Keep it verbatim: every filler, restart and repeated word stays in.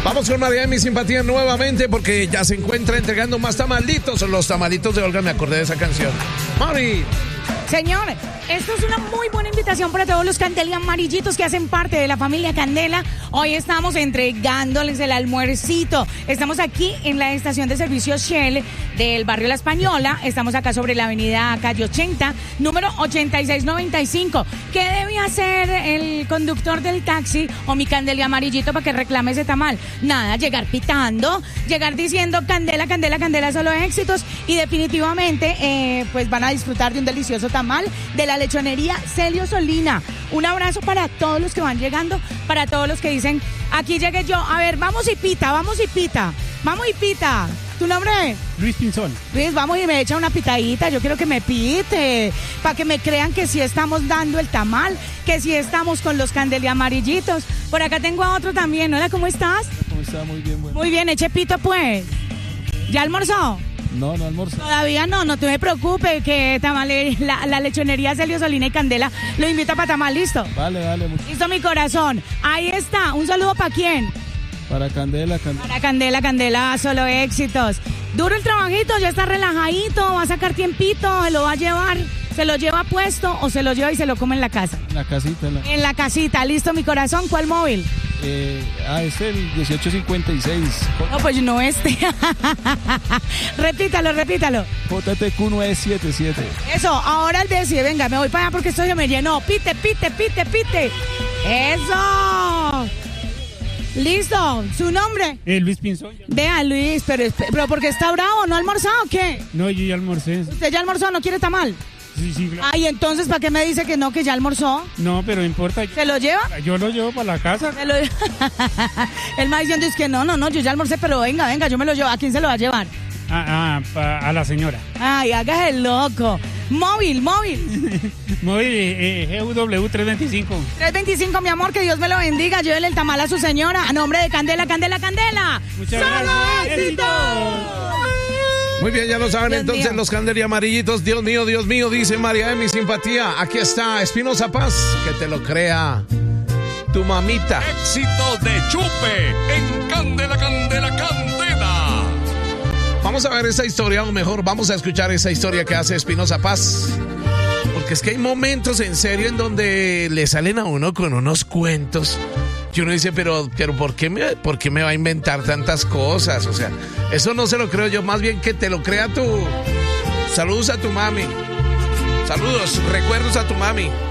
Vamos con María de mi simpatía nuevamente porque ya se encuentra entregando más tamalitos. Los tamalitos de Olga, me acordé de esa canción. Mari. Señor, esto es una muy buena invitación para todos los Candela amarillitos que hacen parte de la familia Candela. Hoy estamos entregándoles el almuercito. Estamos aquí en la estación de servicio Shell del barrio La Española. Estamos acá sobre la avenida Calle ochenta, número ochenta y seis noventa y cinco. ¿Qué debe hacer el conductor del taxi o mi Candela amarillito para que reclame ese tamal? Nada, llegar pitando, llegar diciendo Candela, Candela, Candela, solo éxitos. Y definitivamente, eh, pues van a disfrutar de un delicioso tamal de la lechonería Celio Solina. Un abrazo para todos los que van llegando, para todos los que dicen, aquí llegué yo. A ver, vamos y pita, vamos y pita, vamos y pita. ¿Tu nombre? Luis Pinzón. Luis, vamos y me echa una pitadita. Yo quiero que me pite, para que me crean que sí estamos dando el tamal, que sí estamos con los Candela amarillitos. Por acá tengo a otro también. Hola, ¿cómo estás? ¿Cómo está? Muy bien, bueno. Muy bien, eche pito pues. ¿Ya almorzó? No, no almuerzo. Todavía no, no te me preocupes, que tamale, la, la lechonería Celio Solina y Candela lo invita para tamal, ¿listo? Vale, vale. Mucho. Listo, mi corazón. Ahí está, un saludo para quién. Para Candela, Candela. Para Candela, Candela, solo éxitos. Duro el trabajito, ya está relajadito, va a sacar tiempito, se lo va a llevar, se lo lleva puesto o se lo lleva y se lo come en la casa. En la casita. En la, en la casita, listo, mi corazón. ¿Cuál móvil? Eh, ah, es el dieciocho cincuenta y seis. No, pues no este. repítalo, repítalo. J T Q nueve siete siete. Eso, ahora el de decir, venga, me voy para allá porque esto se me llenó. Pite, pite, pite, pite. Eso. Listo, ¿su nombre? Eh, Luis Pinzón. Vea, Luis, pero, pero ¿porque está bravo? ¿No ha almorzado o qué? No, yo ya almorcé. ¿Usted ya almorzó? ¿No quiere tamal? Sí, sí, claro. Ay, entonces, ¿para qué me dice que no, que ya almorzó? No, pero no importa. ¿Se lo lleva? Yo lo llevo para la casa. Se lo... El más diciendo es que no, no, no, yo ya almorcé, pero venga, venga, yo me lo llevo. ¿A quién se lo va a llevar? Ah, ah, a la señora. Ay, hágase el loco. Móvil, móvil. Móvil eh, G U W trescientos veinticinco. trescientos veinticinco, mi amor, que Dios me lo bendiga. Llévele el tamal a su señora. A nombre de Candela, Candela, Candela. Muchas gracias. ¡Éxito! Muy bien, ya lo saben. Dios entonces mío. Los Candela amarillitos. Dios mío, Dios mío, dice María de mi simpatía. Aquí está Espinosa Paz, que te lo crea tu mamita. Éxito de Chupe en Candela, Candela, Candela. Vamos a ver esa historia, o mejor, vamos a escuchar esa historia que hace Espinosa Paz. Porque es que hay momentos en serio en donde le salen a uno con unos cuentos que uno dice, pero, pero ¿por qué me, por qué me va a inventar tantas cosas? O sea, eso no se lo creo yo, más bien que te lo crea tú. Saludos a tu mami. Saludos, recuerdos a tu mami.